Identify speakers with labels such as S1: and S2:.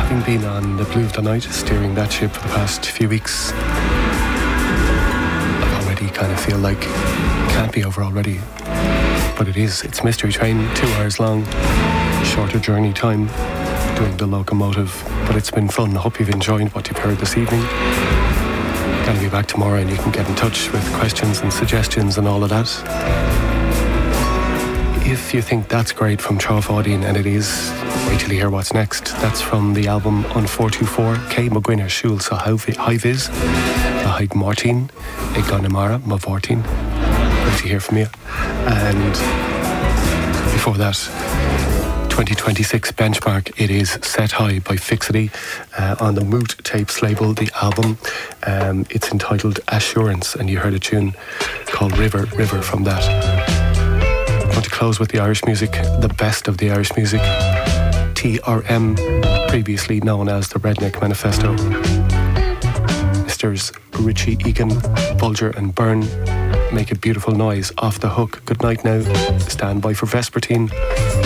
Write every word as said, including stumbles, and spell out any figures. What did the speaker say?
S1: Having been on the Blue of the Night, steering that ship for the past few weeks, I already kind of feel like it can't be over already. But it is. It's Mystery Train, two hours long, shorter journey time, doing the locomotive. But it's been fun. I hope you've enjoyed what you've heard this evening. Gonna be back tomorrow and you can get in touch with questions and suggestions and all of that. If you think that's great from Trofadine, and it is, wait till you hear what's next. That's from the album On four two four, Kay McGuinness, Shul Sa High Viz, The Haig Martin, Eganamara, Mavortin. Great to hear from you. And before that, twenty twenty-six benchmark, it is Set High by Fixity uh, on the Moot Tapes label, the album. Um, it's entitled Assurance, and you heard a tune called River, River from that. I'm going to close with the Irish music, the best of the Irish music. T R M, previously known as the Redneck Manifesto. Misters Richie Egan, Bulger and Byrne, make a beautiful noise off the hook. Good night now. Stand by for Vespertine.